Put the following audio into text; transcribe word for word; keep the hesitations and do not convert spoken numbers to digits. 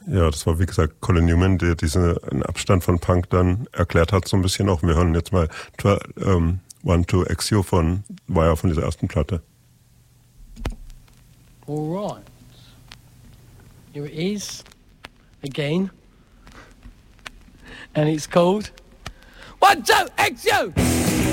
Ja, das war wie gesagt Colin Newman, der diesen Abstand von Punk dann erklärt hat so ein bisschen auch. Wir hören jetzt mal ähm, One to Exio von, war ja von dieser ersten Platte. Alright. Here it is. Again. And it's called One to Exio!